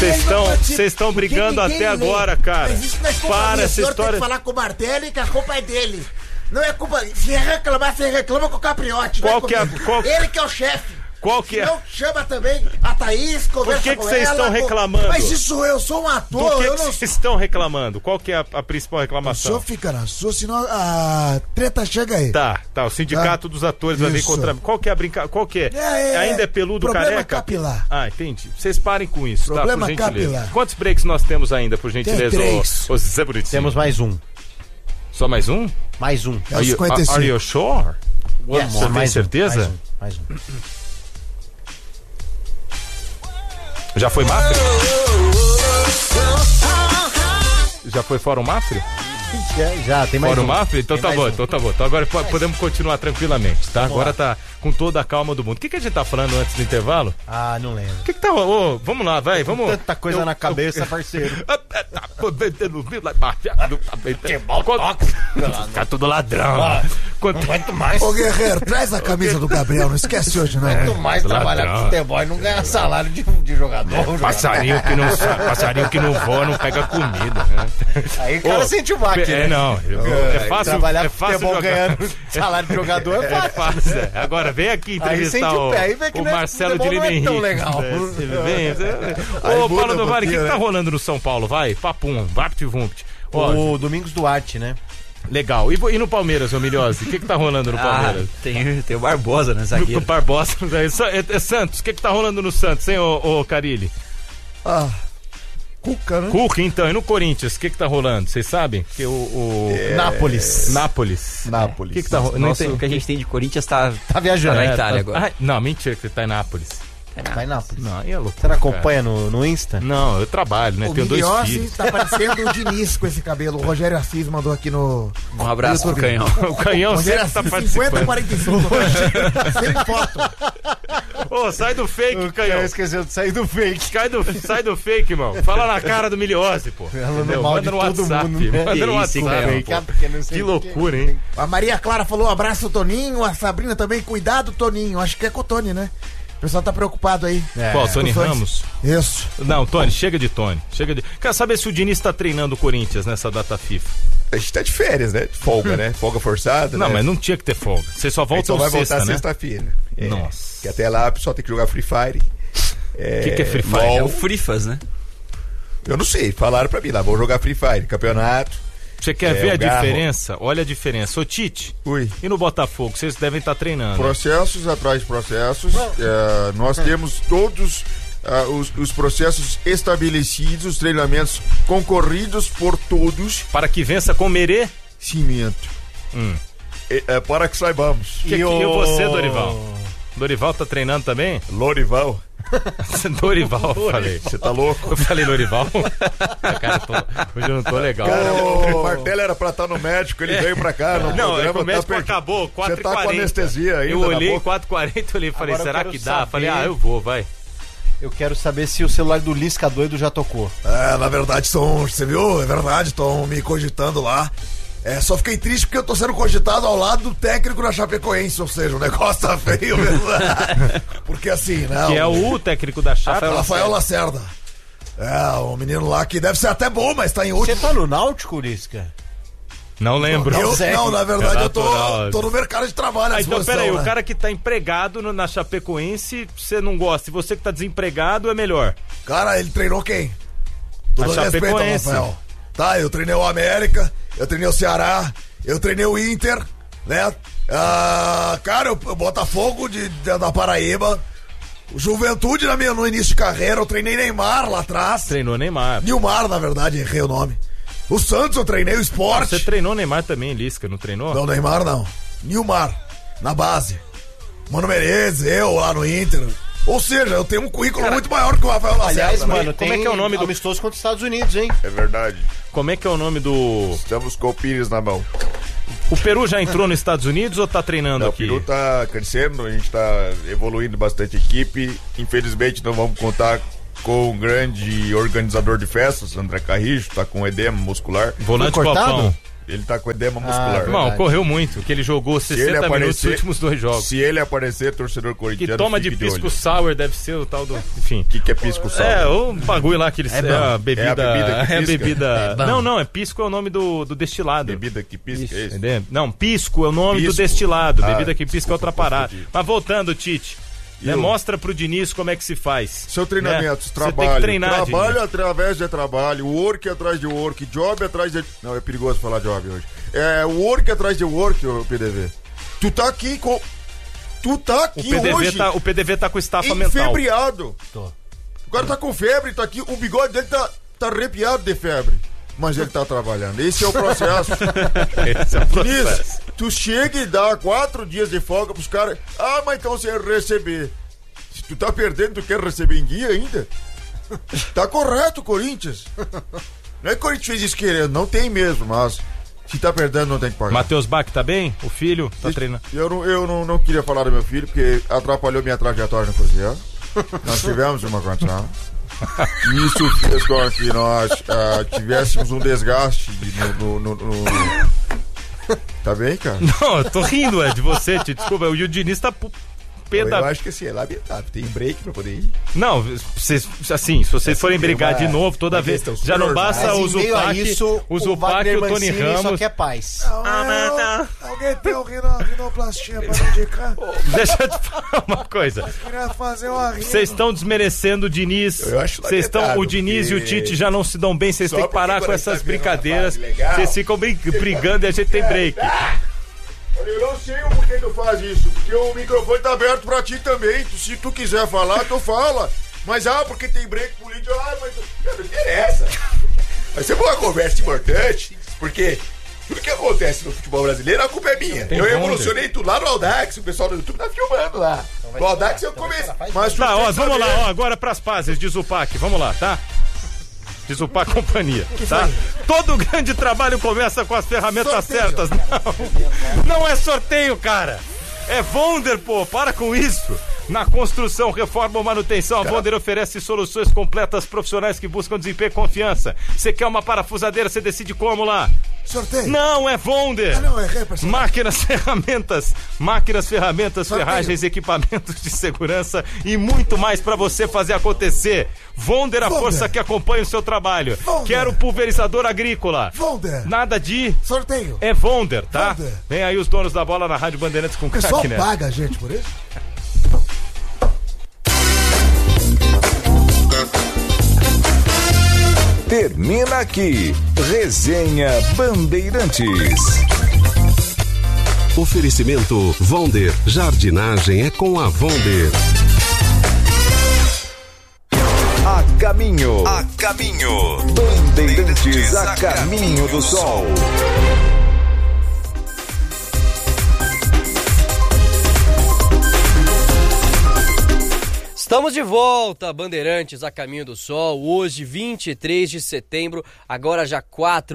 Vocês estão brigando até agora, cara. Mas isso não é culpa minha, essa história. Tem que falar com o Martelli, que a culpa é dele. Não é culpa... Se reclamar, você reclama com o Capriotti. Ele que é o chefe. Qual que é? Não, chama também a Thaís, conversa com ela. Por que vocês estão reclamando? Mas isso eu sou um ator. Do que vocês estão reclamando? Qual que é a principal reclamação? O senhor fica na sua, senão a treta chega aí. Tá, o sindicato dos atores vai vir contra... Qual que é a brincadeira? Qual que é? Ainda é peludo problema careca? Capilar. Ah, entendi. Vocês parem com isso, problema tá? Por gentileza. capilar. Quantos breaks nós temos ainda, por gentileza? Tem 3. Zé Bonitinho? Temos mais um. Só mais um? Mais um. É o 55. Are you sure? Yes. Você tem certeza? Mais um. Já foi Mafre? Já foi Fórum Mafre? Já, tem mais Fórum um. Mafre? Então tá bom, então agora podemos continuar tranquilamente, tá? Agora tá com toda a calma do mundo. O que a gente tá falando antes do intervalo? Ah, não lembro. O que tá... vamos lá, vai, vamos... Tanta coisa na cabeça, parceiro. Fica tudo ladrão. Não aguento mais. Ô, Guerreiro, traz a camisa do Gabriel, não esquece hoje, não. Quanto mais trabalhar com futebol e não ganhar salário de jogador. Passarinho que não voa não pega comida, né? Aí o cara sente o baque, né? Não, é fácil. Trabalhar É com fácil futebol jogar. ganhando salário de jogador é fácil. Agora vem aqui entrevistar o Marcelo de Lima Henrique. Tão legal. Ô, Paulo Novani, o que tá rolando no São Paulo? Vai, papum, vapt-vumpt. O Domingos Duarte, né? Legal. E no Palmeiras, ô Milhose? O que tá rolando no Palmeiras? Tem o Barbosa, né, zagueiro? O Barbosa. É Santos. O que tá rolando no Santos, hein, ô Carilli? Cuca, né? Cuca, então. E no Corinthians, o que tá rolando? Vocês sabem? Que Nápoles. O que tá rolando? O que a gente tem de Corinthians tá viajando. na Itália agora. Não, mentira que você tá em Nápoles. Tá em Nápoles. Não, é loucura. Você não acompanha no Insta? Não, eu trabalho, né? Tenho 2 filhos. Tá parecendo o Diniz com esse cabelo. O Rogério Assis mandou aqui no... Um abraço pro Canhão. O Canhão Rogério sempre tá Assis, 50 participando. 45. Sem foto. Ô, sai do fake, Canhão. Esqueceu de sair do fake. Sai do fake, irmão. Fala na cara do Milhose, pô. Manda no WhatsApp. Manda no WhatsApp. Que loucura, hein? A Maria Clara falou: abraço, Toninho. A Sabrina também, cuidado, Toninho. Acho que é com o Tony, né? O pessoal tá preocupado aí. Qual, Tony Ramos? Isso. Não, Tony, chega de Tony. Quero saber se o Diniz tá treinando o Corinthians nessa data FIFA. A gente tá de férias, né? De folga, né? Folga forçada. Não, né? mas não tinha que ter folga. Você só volta só vai sexta, voltar né? sexta-feira. Nossa. Que até lá o pessoal tem que jogar Free Fire. O que é Free Fire? É o Frifas, né? Eu não sei, falaram pra mim lá, vou jogar Free Fire, campeonato. Você quer ver a diferença? Olha a diferença. Ô Tite, e no Botafogo? Vocês devem estar treinando. Processos atrás de processos. Nós temos todos os processos estabelecidos, os treinamentos concorridos por todos. Para que vença com merecimento. Para que saibamos. E você, Dorival? Dorival tá treinando também? Lorival. Dorival, falei. Você tá louco? Eu falei Lorival. Cara, hoje eu não tô legal. Cara, o Martelli era pra estar no médico, ele veio pra cá. O médico acabou, 4h40. Você tá com anestesia ainda. Eu olhei 4h40, olhei e falei, será que dá? Falei, eu vou, vai. Eu quero saber se o celular do Lisca doido já tocou. Na verdade, você viu? É verdade, estão me cogitando lá. Só fiquei triste porque eu tô sendo cogitado ao lado do técnico da Chapecoense, ou seja, o negócio tá feio mesmo. Porque assim, né? Que é o técnico da Chape. Rafael Lacerda. O menino lá que deve ser até bom, mas tá em último. Você tá no Náutico, Lisca? Não lembro. Não, na verdade eu tô no mercado de trabalho. Então peraí, o cara que tá empregado na Chapecoense, você não gosta, e você que tá desempregado é melhor. Cara, ele treinou quem? A Chapecoense. Rafael. Tá, eu treinei o América, eu treinei o Ceará, eu treinei o Inter, né? Cara, o Botafogo da Paraíba, o Juventude no início de carreira, eu treinei Neymar lá atrás. Treinou Neymar. Nilmar, na verdade, errei o nome. O Santos eu treinei, o Sport. Você treinou Neymar também, Lisca, não treinou? Não, Neymar não. Nilmar, na base. Mano Menezes, eu lá no Inter. Ou seja, eu tenho um currículo muito maior que o Rafael Lacerda. Aliás, mano, como é que é o nome do amistoso contra os Estados Unidos, hein? É verdade. Como é que é o nome do... Estamos com o Pires na mão. O Peru já entrou nos Estados Unidos ou tá treinando aqui? O Peru tá crescendo, a gente tá evoluindo bastante a equipe. Infelizmente não vamos contar com um grande organizador de festas, André Carrijo, tá com edema muscular. Volante Copão. Ele tá com edema muscular. Não, correu muito, que ele jogou 60 minutos nos últimos 2 jogos. Se ele aparecer, torcedor corintiano. Que toma de pisco sour, deve ser o tal do. Enfim. O que é pisco sour? O bagulho lá que eles. A bebida. É a bebida. Não, pisco é o nome do destilado. Bebida que pisca, é isso? Não, pisco é o nome do destilado. Bebida que pisca é outra parada. Mas voltando, Tite. Mostra pro Diniz como é que se faz. Seu treinamento, trabalho. Você tem que treinar, trabalho através de trabalho, work atrás de work, job atrás de... Não, é perigoso falar job hoje. Work atrás de work, o PDV. Tu tá aqui hoje. O PDV tá com estafa mental. Enfebriado. O cara tá com febre, tá aqui, o bigode dele tá arrepiado de febre. Mas ele tá trabalhando. Esse é o processo. Diniz, tu chega e dá 4 dias de folga pros caras. Mas então você receber. Se tu tá perdendo, tu quer receber em dia ainda? Tá correto, Corinthians. Não é que o Corinthians fez isso querendo, não tem mesmo, mas se tá perdendo, não tem que pagar. Matheus Bach tá bem? O filho tá treinando? Eu não queria falar do meu filho, porque atrapalhou minha trajetória no Cruzeiro. Nós tivemos uma condição. Isso fez com que nós tivéssemos um desgaste no... Tá bem, cara? Não, eu tô rindo, de você, Tite. Desculpa, o Diniz tá Eu acho que assim, é lamentável. Tem break pra poder ir. Não, se vocês forem brigar de novo toda vez, já não basta o Zupac e o Tony Ramos. Só quer paz. Alguém tem um rinoplastia pra indicar? Deixa eu te falar uma coisa. Eu queria fazer uma rima. Vocês estão desmerecendo o Diniz. Eu acho o Diniz e o Tite já não se dão bem. Vocês têm que parar com essas brincadeiras. Vocês ficam brigando e a gente tem break. Eu não sei o porquê tu faz isso, porque o microfone tá aberto pra ti também. Se tu quiser falar, tu fala. Mas porque tem break político, mas não interessa. Vai ser uma conversa importante, porque tudo que acontece no futebol brasileiro, a culpa é minha. Eu evolucionei tudo lá no Audax, o pessoal do YouTube tá filmando lá. No Audax eu comecei. Mas vamos lá, agora pras pazes de Zupac, vamos lá, tá? De Zupac Companhia, tá? Todo grande trabalho começa com as ferramentas certas. Não é sorteio, cara. É Vonder, pô, para com isso. Na construção, reforma ou manutenção, a Vonder oferece soluções completas profissionais que buscam desempenho e confiança. Você quer uma parafusadeira, você decide como lá. Sorteio. Não, é Vonder. Não, é Reperson. Máquinas, ferramentas, sorteio. Ferragens, equipamentos de segurança e muito mais pra você fazer acontecer. Vonder, a força que acompanha o seu trabalho. Vonder. Quero pulverizador agrícola. Vonder. Nada de sorteio. É Vonder, tá? Vonder. Vem aí os donos da bola na Rádio Bandeirantes com craque, né? O pessoal paga a gente por isso? Termina aqui, Resenha Bandeirantes. Oferecimento Vonder, jardinagem é com a Vonder. A caminho. Bandeirantes a caminho do sol. Estamos de volta, Bandeirantes a caminho do sol, hoje 23 de setembro, agora já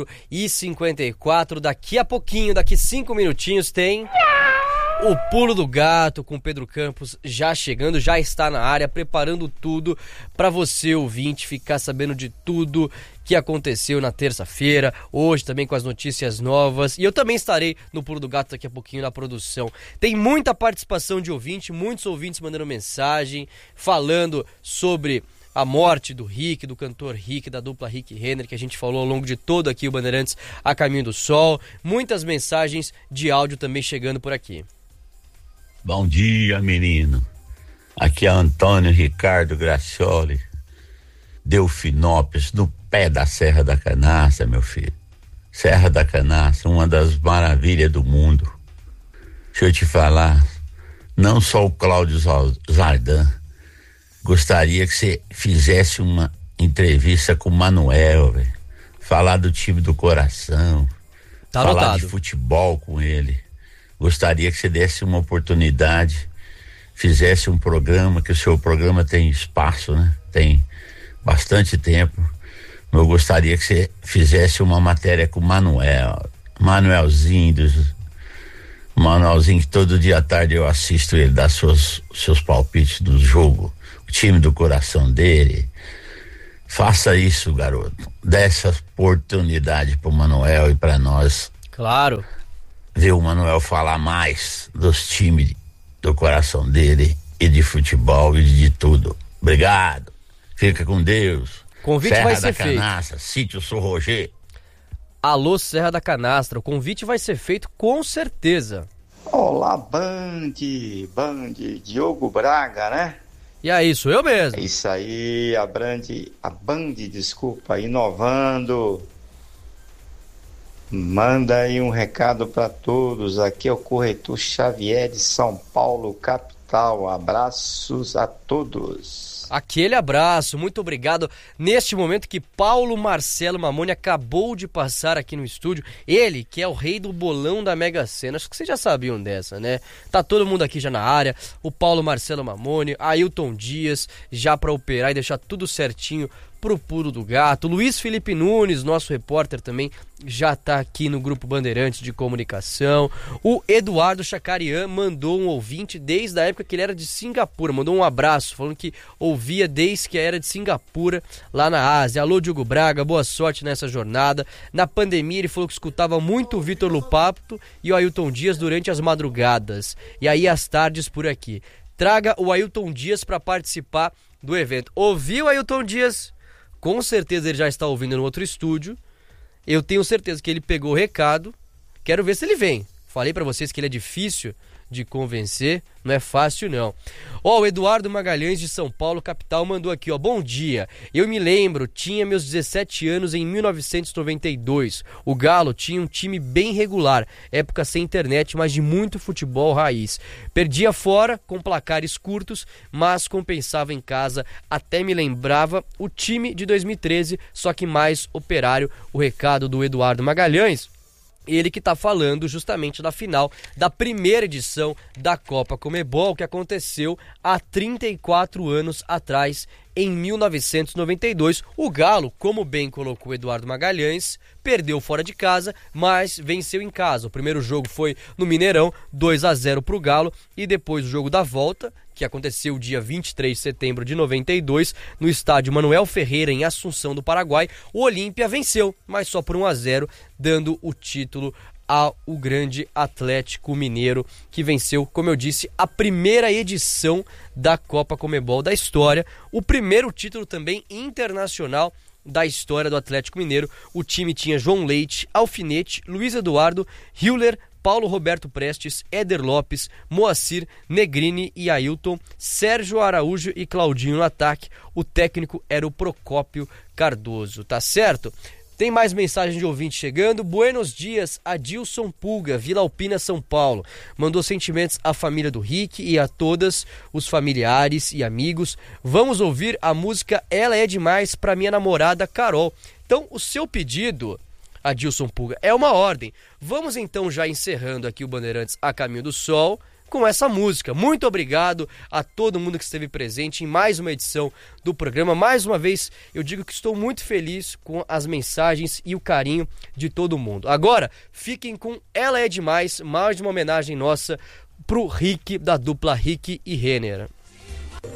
4h54, daqui a pouquinho, daqui 5 minutinhos tem o Pulo do Gato com Pedro Campos já chegando, já está na área, preparando tudo para você, ouvinte, ficar sabendo de tudo que aconteceu na terça-feira, hoje também com as notícias novas, e eu também estarei no Pulo do Gato daqui a pouquinho na produção. Tem muita participação de ouvinte, muitos ouvintes mandando mensagem, falando sobre a morte do Rick, do cantor Rick, da dupla Rick e Renner, que a gente falou ao longo de todo aqui o Bandeirantes a caminho do sol, muitas mensagens de áudio também chegando por aqui. Bom dia, menino. Aqui é Antônio Ricardo Gracioli, Delfinópolis, no pé da Serra da Canastra, meu filho. Serra da Canastra, uma das maravilhas do mundo. Deixa eu te falar, não só o Cláudio Zardan, gostaria que você fizesse uma entrevista com o Manuel, véio. Falar do time do coração, tá falar anotado. de futebol com ele. Gostaria que você desse uma oportunidade, fizesse um programa, que o seu programa tem espaço, né? Tem bastante tempo. Eu gostaria que você fizesse uma matéria com o Manuelzinho, que todo dia à tarde eu assisto ele dar seus palpites do jogo, o time do coração dele. Faça isso, garoto. Dê essa oportunidade pro Manuel e para nós. Claro. Ver o Manuel falar mais dos times do coração dele e de futebol e de tudo. Obrigado. Fica com Deus. Convite Serra vai da ser feito. Canastra, Sítio Sorrogê. Alô, Serra da Canastra, o convite vai ser feito com certeza. Olá, Band, Diogo Braga, né? E aí, sou eu mesmo. É isso aí, a Band, desculpa, inovando. Manda aí um recado para todos. Aqui é o corretor Xavier de São Paulo, capital. Abraços a todos. Aquele abraço, muito obrigado. Neste momento que Paulo Marcelo Mamoni acabou de passar aqui no estúdio, ele que é o rei do bolão da Mega Sena, acho que vocês já sabiam dessa, né? Tá todo mundo aqui já na área, o Paulo Marcelo Mamoni, Ailton Dias, já pra operar e deixar tudo certinho pro Pulo do Gato. Luiz Felipe Nunes, nosso repórter também, já tá aqui no Grupo Bandeirantes de Comunicação. O Eduardo Chacarian mandou um ouvinte desde a época que ele era de Singapura, mandou um abraço, falando que ouvia desde que era de Singapura, lá na Ásia. Alô, Diogo Braga, boa sorte nessa jornada. Na pandemia ele falou que escutava muito o Vitor Lupato e o Ailton Dias durante as madrugadas, e aí às tardes por aqui. Traga o Ailton Dias para participar do evento. Ouviu, Ailton Dias? Com certeza ele já está ouvindo no outro estúdio. Eu tenho certeza que ele pegou o recado. Quero ver se ele vem. Falei pra vocês que ele é difícil de convencer, não é fácil não. O Eduardo Magalhães de São Paulo, capital, mandou aqui, bom dia. Eu me lembro, tinha meus 17 anos em 1992. O Galo tinha um time bem regular, época sem internet, mas de muito futebol raiz. Perdia fora, com placares curtos, mas compensava em casa. Até me lembrava o time de 2013, só que mais operário. O recado do Eduardo Magalhães. Ele que está falando justamente da final da primeira edição da Copa Conmebol, que aconteceu há 34 anos atrás, em 1992. O Galo, como bem colocou Eduardo Magalhães, perdeu fora de casa, mas venceu em casa. O primeiro jogo foi no Mineirão, 2-0 para o Galo, e depois o jogo da volta, que aconteceu dia 23 de setembro de 92, no estádio Manuel Ferreira, em Assunção do Paraguai, o Olímpia venceu, mas só por 1-0, dando o título ao grande Atlético Mineiro, que venceu, como eu disse, a primeira edição da Copa Conmebol da história, o primeiro título também internacional da história do Atlético Mineiro. O time tinha João Leite, Alfinete, Luiz Eduardo, Hiller, Paulo Roberto Prestes, Éder Lopes, Moacir, Negrini e Ailton, Sérgio Araújo e Claudinho no ataque. O técnico era o Procópio Cardoso, tá certo? Tem mais mensagem de ouvinte chegando. Buenos dias, Adilson Pulga, Vila Alpina, São Paulo. Mandou sentimentos à família do Rick e a todos os familiares e amigos. Vamos ouvir a música Ela é Demais pra minha namorada Carol. Então, o seu pedido, Adilson Pulga, é uma ordem. Vamos então já encerrando aqui o Bandeirantes a Caminho do Sol com essa música. Muito obrigado a todo mundo que esteve presente em mais uma edição do programa. Mais uma vez, eu digo que estou muito feliz com as mensagens e o carinho de todo mundo. Agora, fiquem com Ela é Demais, mais uma homenagem nossa pro Rick, da dupla Rick e Renner.